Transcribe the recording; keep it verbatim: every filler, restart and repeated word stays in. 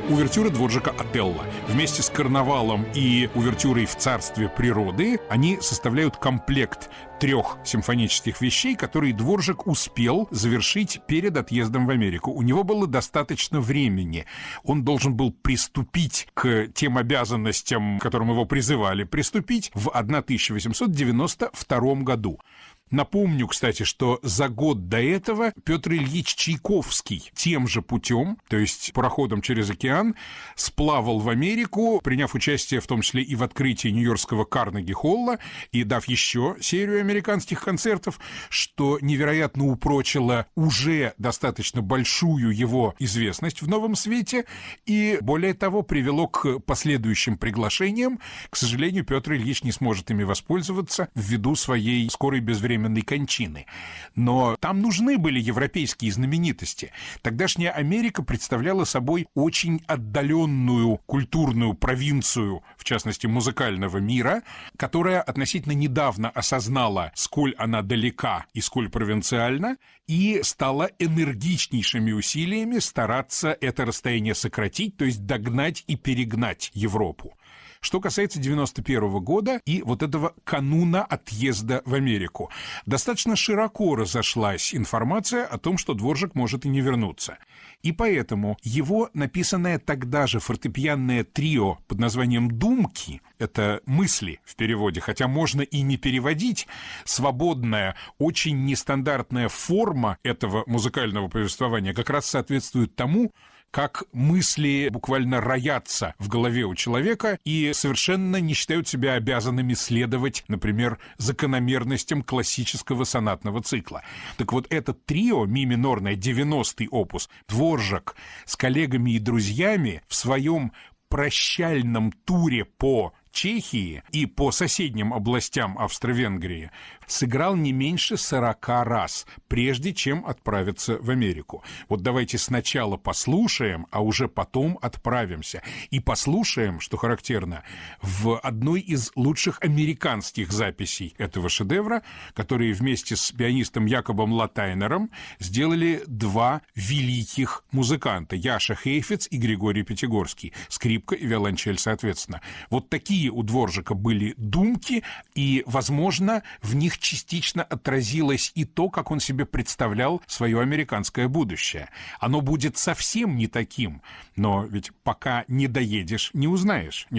Увертюра Дворжака «Отелло». Вместе с «Карнавалом» и увертюрой «В царстве природы» они составляют комплект трех симфонических вещей, которые Дворжак успел завершить перед отъездом в Америку. У него было достаточно времени. Он должен был приступить к тем обязанностям, к которым его призывали приступить, в тысяча восемьсот девяносто втором году. Напомню, кстати, что за год до этого Петр Ильич Чайковский тем же путем, то есть пароходом через океан, сплавал в Америку, приняв участие в том числе и в открытии Нью-Йоркского Карнеги-холла и дав еще серию американских концертов, что невероятно упрочило уже достаточно большую его известность в новом свете и, более того, привело к последующим приглашениям. К сожалению, Петр Ильич не сможет ими воспользоваться ввиду своей скорой безвременной кончины. Но там нужны были европейские знаменитости. Тогдашняя Америка представляла собой очень отдаленную культурную провинцию, в частности, музыкального мира, которая относительно недавно осознала, сколь она далека и сколь провинциальна, и стала энергичнейшими усилиями стараться это расстояние сократить, то есть догнать и перегнать Европу. Что касается девяносто первого года и вот этого кануна отъезда в Америку. Достаточно широко разошлась информация о том, что Дворжак может и не вернуться. И поэтому его написанное тогда же фортепианное трио под названием «Думки» — это мысли в переводе, хотя можно и не переводить, свободная, очень нестандартная форма этого музыкального повествования как раз соответствует тому, как мысли буквально роятся в голове у человека и совершенно не считают себя обязанными следовать, например, закономерностям классического сонатного цикла. Так вот, это трио, ми минорное, девяностый опус, Дворжак с коллегами и друзьями в своем прощальном туре по Чехии и по соседним областям Австро-Венгрии сыграл не меньше сорока раз, прежде чем отправиться в Америку. Вот давайте сначала послушаем, а уже потом отправимся. И послушаем, что характерно, в одной из лучших американских записей этого шедевра, которые вместе с пианистом Якобом Латайнером сделали два великих музыканта — Яша Хейфец и Григорий Пятигорский, скрипка и виолончель соответственно. Вот такие у Дворжака были думки, и, возможно, в них частично отразилось и то, как он себе представлял свое американское будущее. Оно будет совсем не таким, но ведь пока не доедешь, не узнаешь.